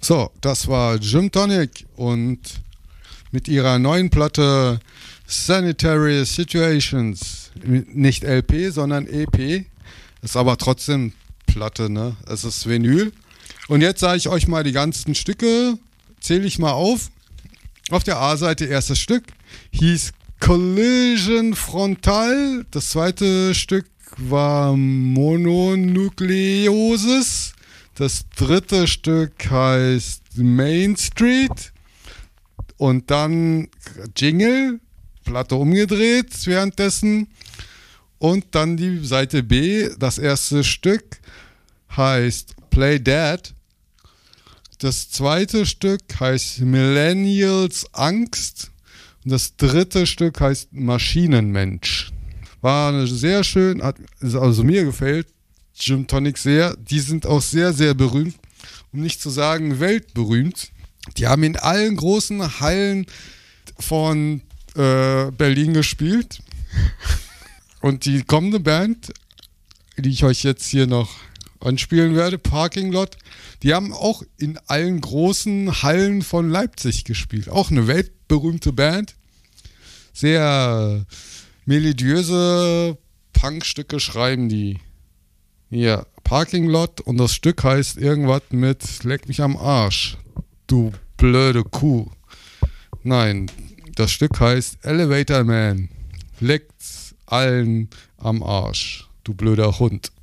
So, das war Gym Tonic und mit ihrer neuen Platte Sanitary Situations, nicht LP, sondern EP, ist aber trotzdem Platte, ne? Es ist Vinyl. Und jetzt sage ich euch mal die ganzen Stücke, zähle ich mal auf. Auf der A-Seite erstes Stück hieß Collision Frontal, das zweite Stück war Mononukleosis, das dritte Stück heißt Main Street und dann Jingle, Platte umgedreht währenddessen und dann die Seite B, das erste Stück heißt Play Dead, das zweite Stück heißt Millennials Angst und das dritte Stück heißt Maschinenmensch. War eine sehr schön, also mir gefällt Gym Tonic sehr. Die sind auch sehr, sehr berühmt, um nicht zu sagen weltberühmt. Die haben in allen großen Hallen von Berlin gespielt. Und die kommende Band, die ich euch jetzt hier noch anspielen werde, Parking Lot, die haben auch in allen großen Hallen von Leipzig gespielt. Auch eine weltberühmte Band. Sehr melodiöse Punkstücke schreiben die. Hier, Parking Lot und das Stück heißt irgendwas mit Leck mich am Arsch, du blöde Kuh. Nein, das Stück heißt Elevator Man, leckt's allen am Arsch, du blöder Hund.